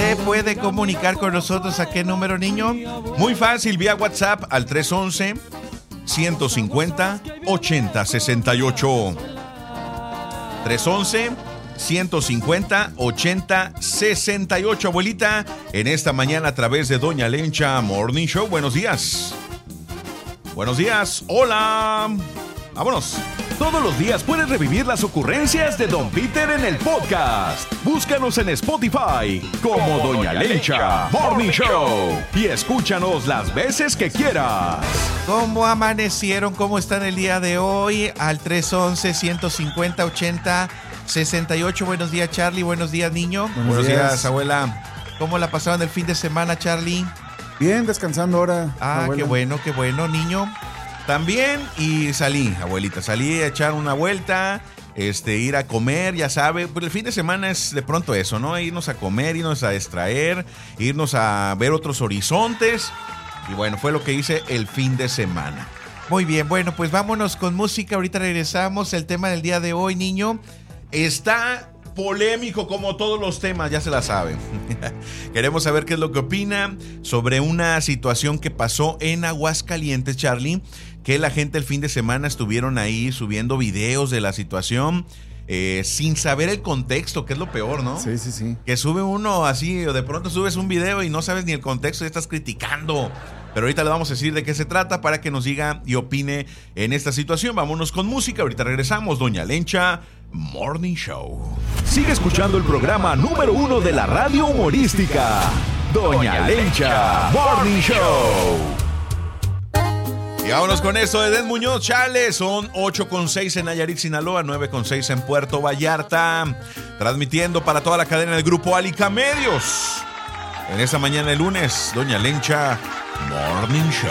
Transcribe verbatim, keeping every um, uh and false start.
se puede comunicar con nosotros. ¿A qué número, niño? Muy fácil, vía WhatsApp al tres once, ciento cincuenta, ochenta sesenta y ocho. tres once, ciento cincuenta, ochenta sesenta y ocho. Abuelita, en esta mañana a través de Doña Lencha Morning Show. Buenos días. Buenos días. Hola. Vámonos. Todos los días puedes revivir las ocurrencias de Don Peter en el podcast. Búscanos en Spotify como Doña Lencha Morning Show y escúchanos las veces que quieras. ¿Cómo amanecieron? ¿Cómo están el día de hoy? Al tres once, ciento cincuenta, ochenta sesenta y ocho. Buenos días, Charlie. Buenos días, niño. Buenos, Buenos días. días, abuela. ¿Cómo la pasaron el fin de semana, Charlie? Bien, descansando ahora. Ah, abuela. Qué bueno, qué bueno, niño. También, y salí, abuelita, salí a echar una vuelta, este, ir a comer, ya sabe, pues el fin de semana es de pronto eso, ¿no? Irnos a comer, irnos a distraer, irnos a ver otros horizontes, y bueno, fue lo que hice el fin de semana. Muy bien, bueno, pues vámonos con música, ahorita regresamos. El tema del día de hoy, niño, está polémico como todos los temas, ya se la saben. Queremos saber qué es lo que opina sobre una situación que pasó en Aguascalientes, Charlie, que la gente el fin de semana estuvieron ahí subiendo videos de la situación eh, sin saber el contexto, que es lo peor, ¿no? Sí, sí, sí. Que sube uno así, o de pronto subes un video y no sabes ni el contexto y estás criticando. Pero ahorita le vamos a decir de qué se trata para que nos diga y opine en esta situación. Vámonos con música, ahorita regresamos. Doña Lencha Morning Show. Sigue escuchando el programa número uno de la radio humorística, Doña Lencha Morning Show. Y vámonos con esto de Den Muñoz, chale. Son ocho con seis en Nayarit, Sinaloa, nueve con seis en Puerto Vallarta. Transmitiendo para toda la cadena del grupo Alica Medios. En esta mañana de lunes, Doña Lencha Morning Show.